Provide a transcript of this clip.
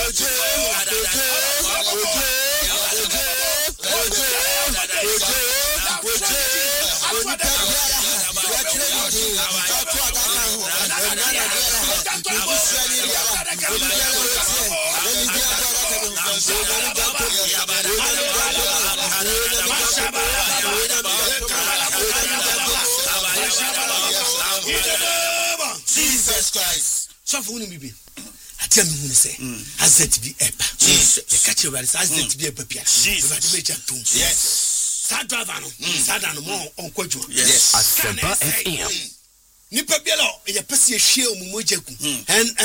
Jesus Christ. So for me be. I tell me who say. Azet be epa. Jesus. The catch you azet be epa. Jesus. Yes. Sad driver no. Sad no more on kwadwo. Yes. Asempa FM. Nipa bielo e pese ehwie omumojaku. And